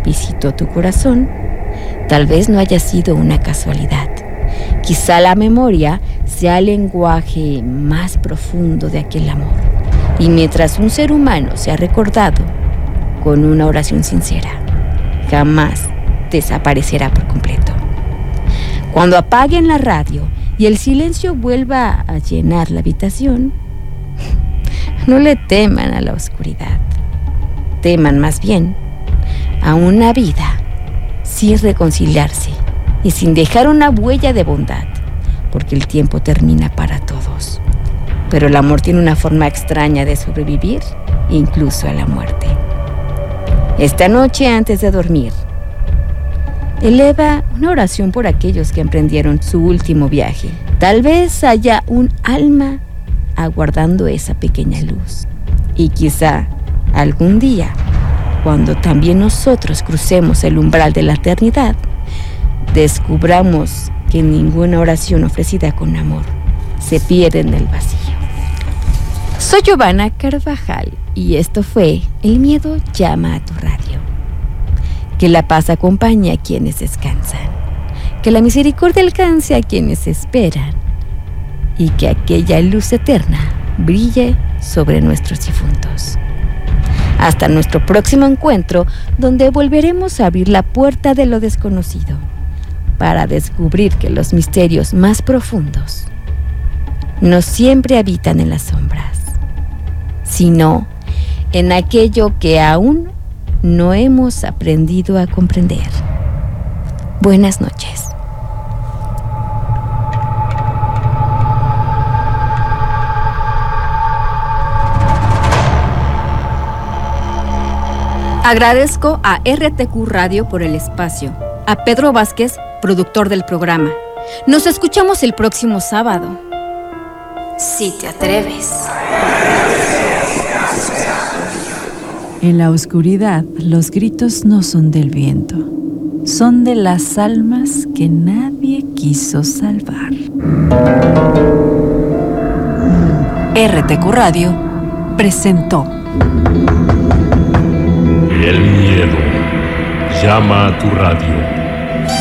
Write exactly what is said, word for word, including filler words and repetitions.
visitó tu corazón, tal vez no haya sido una casualidad. Quizá la memoria sea el lenguaje más profundo de aquel amor. Y mientras un ser humano sea recordado con una oración sincera, jamás desaparecerá por completo. Cuando apaguen la radio y el silencio vuelva a llenar la habitación, no le teman a la oscuridad. Teman más bien a una vida sin reconciliarse y sin dejar una huella de bondad, porque el tiempo termina para todos. Pero el amor tiene una forma extraña de sobrevivir, incluso a la muerte. Esta noche, antes de dormir, eleva una oración por aquellos que emprendieron su último viaje. Tal vez haya un alma aguardando esa pequeña luz. Y quizá algún día, cuando también nosotros crucemos el umbral de la eternidad, descubramos que ninguna oración ofrecida con amor se pierde en el vacío. Soy Giovanna Carvajal y esto fue El miedo llama a tu radio. Que la paz acompañe a quienes descansan, que la misericordia alcance a quienes esperan y que aquella luz eterna brille sobre nuestros difuntos. Hasta nuestro próximo encuentro, donde volveremos a abrir la puerta de lo desconocido para descubrir que los misterios más profundos no siempre habitan en las sombras, sino en aquello que aún no hemos aprendido a comprender. Buenas noches. Agradezco a R T Q Radio por el espacio, a Pedro Vázquez, productor del programa. Nos escuchamos el próximo sábado. Si te atreves. En la oscuridad, los gritos no son del viento, son de las almas que nadie quiso salvar. R T Q Radio presentó El miedo llama a tu radio.